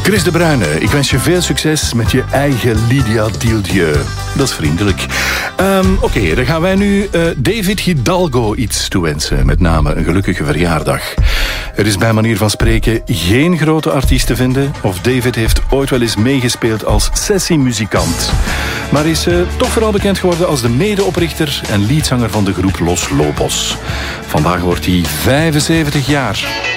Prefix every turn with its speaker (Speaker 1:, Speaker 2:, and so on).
Speaker 1: Chris de Bruyne, ik wens je veel succes met je eigen Lydia Dildieu. Dat is vriendelijk. Oké, dan gaan wij nu David Hidalgo iets toewensen. Met name een gelukkige verjaardag. Er is bij manier van spreken geen grote artiest te vinden. Of David heeft ooit wel eens meegespeeld als sessiemuzikant. Maar is toch vooral bekend geworden als de medeoprichter en leadzanger van de groep Los Lobos. Vandaag wordt hij 75 jaar.